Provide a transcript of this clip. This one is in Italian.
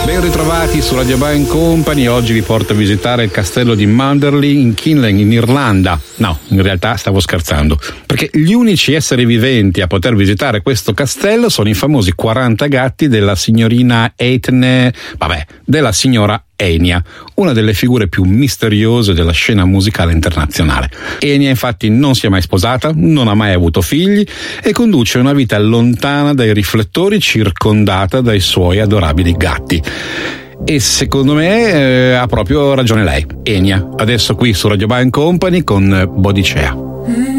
Ben ritrovati su Radio Band Company. Oggi vi porto a visitare il castello di Manderley in Kinlan, in Irlanda. No, in realtà stavo scherzando, perché gli unici esseri viventi a poter visitare questo castello sono i famosi 40 gatti della signorina della signora Enya, una delle figure più misteriose della scena musicale internazionale. Enya infatti non si è mai sposata, non ha mai avuto figli e conduce una vita lontana dai riflettori, circondata dai suoi adorabili gatti. E secondo me ha proprio ragione lei, Enya. Adesso qui su Radio Band Company con Bodicea.